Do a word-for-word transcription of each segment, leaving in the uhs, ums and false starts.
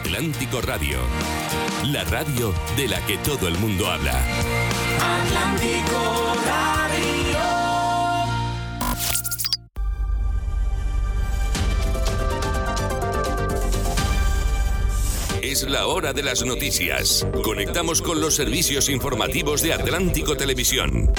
Atlántico Radio, la radio de la que todo el mundo habla. Atlántico Radio. Es la hora de las noticias. Conectamos con los servicios informativos de Atlántico Televisión.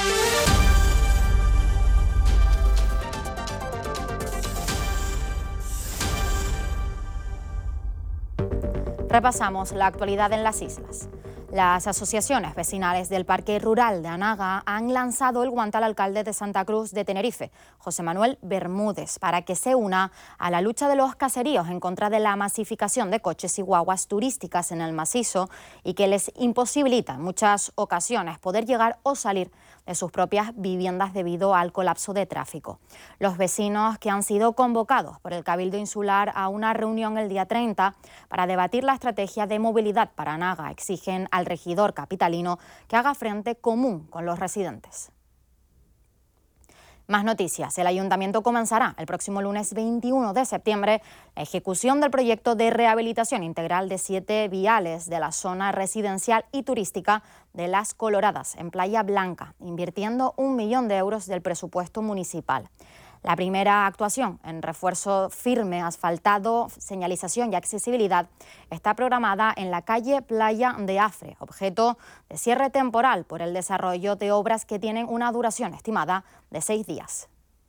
Repasamos la actualidad en las islas. Las asociaciones vecinales del Parque Rural de Anaga han lanzado el guante al alcalde de Santa Cruz de Tenerife, José Manuel Bermúdez, para que se una a la lucha de los caseríos en contra de la masificación de coches y guaguas turísticas en el macizo y que les imposibilita en muchas ocasiones poder llegar o salir de sus propias viviendas debido al colapso de tráfico. Los vecinos que han sido convocados por el Cabildo Insular a una reunión el día treinta para debatir la estrategia de movilidad para Anaga exigen al regidor capitalino que haga frente común con los residentes. Más noticias. El Ayuntamiento comenzará el próximo lunes veintiuno de septiembre la ejecución del proyecto de rehabilitación integral de siete viales de la zona residencial y turística de Las Coloradas, en Playa Blanca, invirtiendo un millón de euros del presupuesto municipal. La primera actuación en refuerzo firme, asfaltado, señalización y accesibilidad está programada en la calle Playa de Afre, objeto de cierre temporal por el desarrollo de obras que tienen una duración estimada de seis días.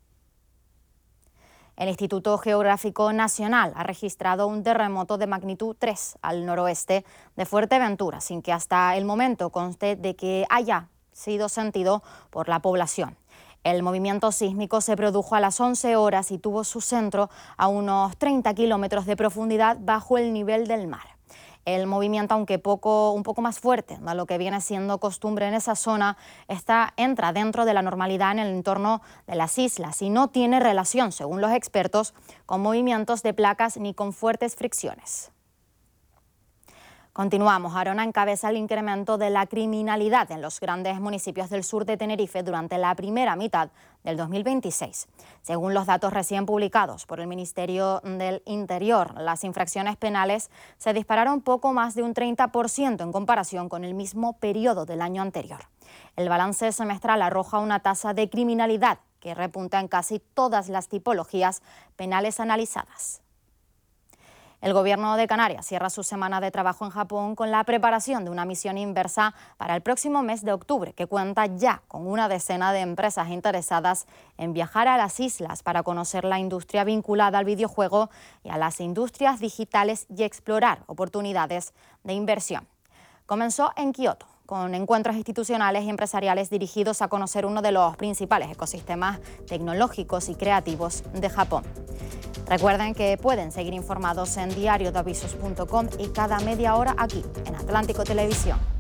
El Instituto Geográfico Nacional ha registrado un terremoto de magnitud tres al noroeste de Fuerteventura, sin que hasta el momento conste de que haya sido sentido por la población. El movimiento sísmico se produjo a las once horas y tuvo su centro a unos treinta kilómetros de profundidad bajo el nivel del mar. El movimiento, aunque poco, un poco más fuerte de lo que viene siendo costumbre en esa zona, está, entra dentro de la normalidad en el entorno de las islas y no tiene relación, según los expertos, con movimientos de placas ni con fuertes fricciones. Continuamos. Arona encabeza el incremento de la criminalidad en los grandes municipios del sur de Tenerife durante la primera mitad del dos mil veintiséis. Según los datos recién publicados por el Ministerio del Interior, las infracciones penales se dispararon poco más de un treinta por ciento en comparación con el mismo periodo del año anterior. El balance semestral arroja una tasa de criminalidad que repunta en casi todas las tipologías penales analizadas. El Gobierno de Canarias cierra su semana de trabajo en Japón con la preparación de una misión inversa para el próximo mes de octubre, que cuenta ya con una decena de empresas interesadas en viajar a las islas para conocer la industria vinculada al videojuego y a las industrias digitales y explorar oportunidades de inversión. Comenzó en Kioto, con encuentros institucionales y empresariales dirigidos a conocer uno de los principales ecosistemas tecnológicos y creativos de Japón. Recuerden que pueden seguir informados en diario de avisos punto com y cada media hora aquí en Atlántico Televisión.